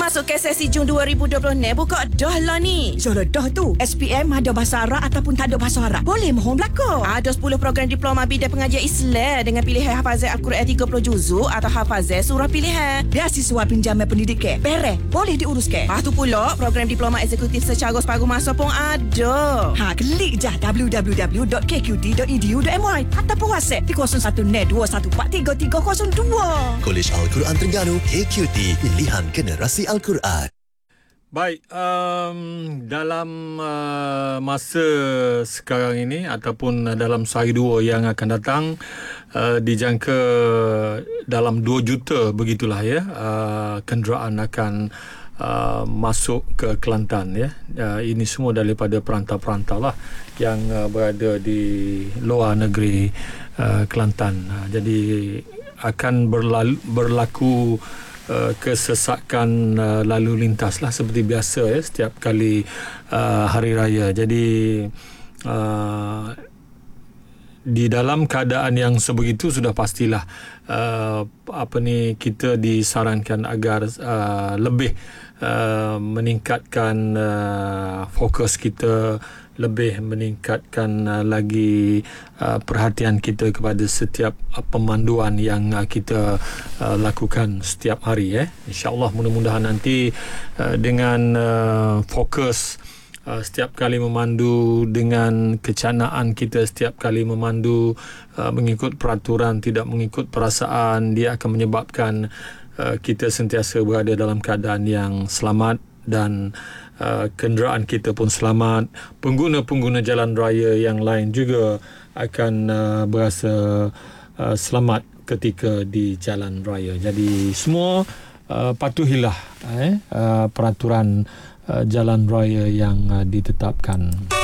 masuk ke sesi Jun 2020 ni, buka dah lah ni. Suruh dah tu. SPM ada bahasa Arab ataupun tak ada bahasa Arab, boleh mohon belakang. Ada 10 program diploma bidang pengajian Islam dengan pilihan hafazan Al-Quran 30 juzuk atau hafazan surah pilihan. Beasiswa pinjaman pendidikan, pereh, boleh diuruskan. Lepas tu pula, program diploma eksekutif secara separuh masa pun ada. Klik je www.kqt.edu.my ataupun WhatsApp di 0192143302. Kolej Al-Quran Terengganu KQT, pilihan generasi Al-Quran. Baik, dalam masa sekarang ini ataupun dalam sehari dua yang akan datang, dijangka dalam 2 juta begitulah ya, kenderaan akan masuk ke Kelantan ya. Ini semua daripada perantau-perantau lah yang berada di luar negeri Kelantan. Jadi akan berlaku kesesakan lalu lintas lah seperti biasa ya, setiap kali hari raya. Jadi di dalam keadaan yang sebegitu sudah pastilah kita disarankan agar lebih meningkatkan fokus kita, lebih meningkatkan lagi perhatian kita kepada setiap pemanduan yang kita lakukan setiap hari. InsyaAllah mudah-mudahan nanti dengan fokus setiap kali memandu, dengan kecanaan kita setiap kali memandu, mengikut peraturan, tidak mengikut perasaan, dia akan menyebabkan kita sentiasa berada dalam keadaan yang selamat dan kenderaan kita pun selamat. Pengguna-pengguna jalan raya yang lain juga akan berasa selamat ketika di jalan raya. Jadi semua patuhilah peraturan jalan raya yang ditetapkan.